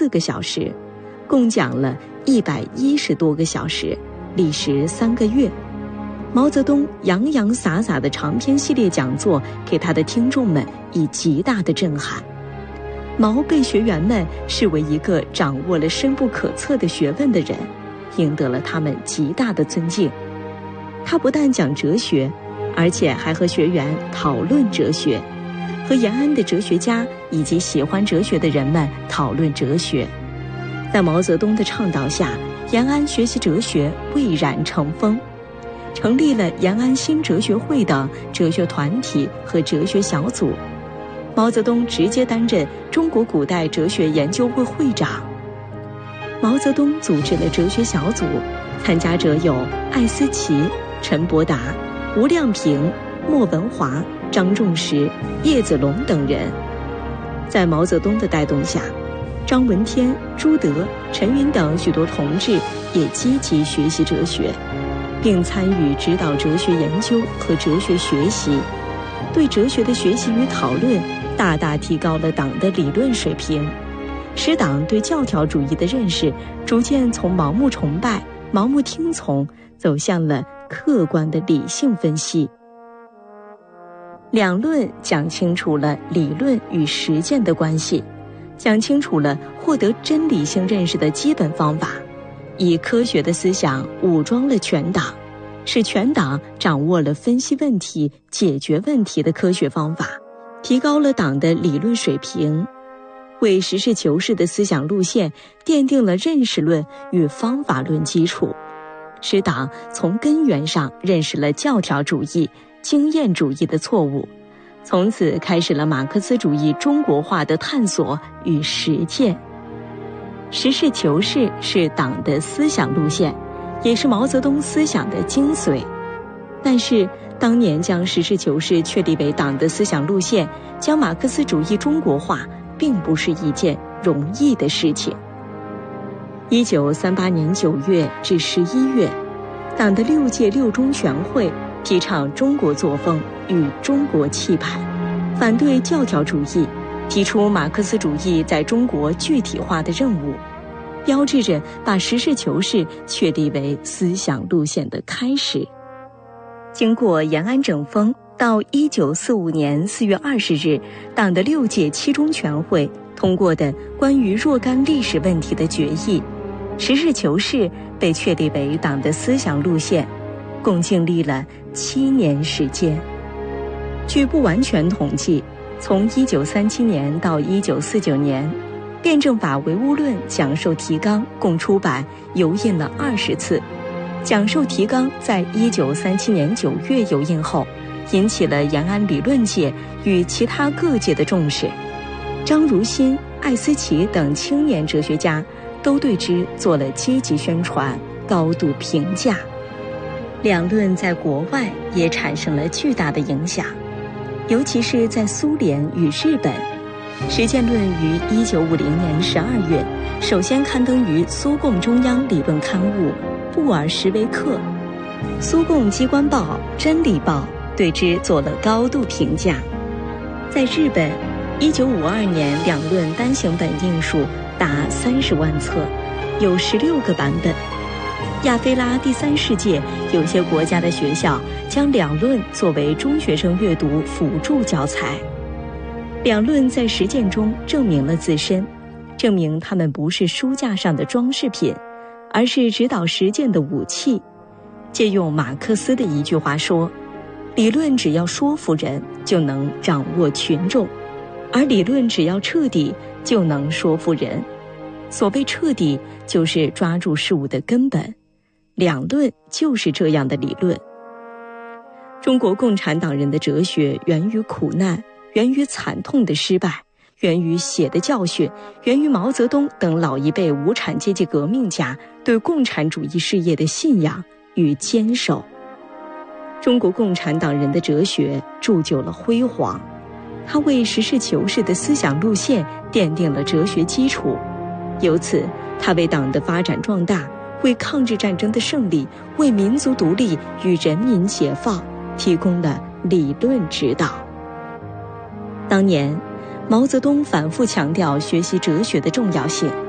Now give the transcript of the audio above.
4个小时，共讲了110多个小时，历时3个月。毛泽东洋洋洒洒的长篇系列讲座给他的听众们以极大的震撼。毛被学员们视为一个掌握了深不可测的学问的人，赢得了他们极大的尊敬。他不但讲哲学，而且还和学员讨论哲学，和延安的哲学家以及喜欢哲学的人们讨论哲学。在毛泽东的倡导下，延安学习哲学蔚然成风，成立了延安新哲学会等哲学团体和哲学小组。毛泽东直接担任中国古代哲学研究会会长。毛泽东组织了哲学小组，参加者有艾思奇、陈伯达、吴亮平、莫文华、张仲实、叶子龙等人。在毛泽东的带动下，张闻天、朱德、陈云等许多同志也积极学习哲学，并参与指导哲学研究和哲学学习，对哲学的学习与讨论大大提高了党的理论水平，使党对教条主义的认识逐渐从盲目崇拜、盲目听从走向了客观的理性分析。两论讲清楚了理论与实践的关系，讲清楚了获得真理性认识的基本方法，以科学的思想武装了全党，使全党掌握了分析问题、解决问题的科学方法，提高了党的理论水平，为实事求是的思想路线奠定了认识论与方法论基础，使党从根源上认识了教条主义、经验主义的错误，从此开始了马克思主义中国化的探索与实践。实事求是是党的思想路线，也是毛泽东思想的精髓。但是当年将实事求是确立为党的思想路线，将马克思主义中国化，并不是一件容易的事情。1938年9月至11月，党的6届六中全会提倡中国作风与中国气派，反对教条主义，提出马克思主义在中国具体化的任务，标志着把实事求是确立为思想路线的开始。经过延安整风，到1945年4月20日，党的6届七中全会通过的关于若干历史问题的决议，实事求是被确立为党的思想路线，共经历了7年时间。据不完全统计，从1937年到1949年，辩证法唯物论讲授提纲共出版油印了20次。讲授提纲在1937年9月油印后，引起了延安理论界与其他各界的重视。张如新、艾思奇等青年哲学家都对之做了积极宣传，高度评价。两论在国外也产生了巨大的影响，尤其是在苏联与日本。实践论于1950年12月首先刊登于苏共中央理论刊物《布尔什维克》，苏共机关报《真理报》对之做了高度评价。在日本，1952年两论单行本印数达30万册，有16个版本。亚非拉第3世界有些国家的学校将两论作为中学生阅读辅助教材。两论在实践中证明了自身，证明他们不是书架上的装饰品，而是指导实践的武器。借用马克思的一句话说，理论只要说服人，就能掌握群众，而理论只要彻底，就能说服人。所谓彻底，就是抓住事物的根本。两论就是这样的理论。中国共产党人的哲学源于苦难，源于惨痛的失败，源于血的教训，源于毛泽东等老一辈无产阶级革命家对共产主义事业的信仰与坚守。中国共产党人的哲学铸就了辉煌，他为实事求是的思想路线奠定了哲学基础，由此他为党的发展壮大，为抗日战争的胜利，为民族独立与人民解放提供了理论指导。当年毛泽东反复强调学习哲学的重要性，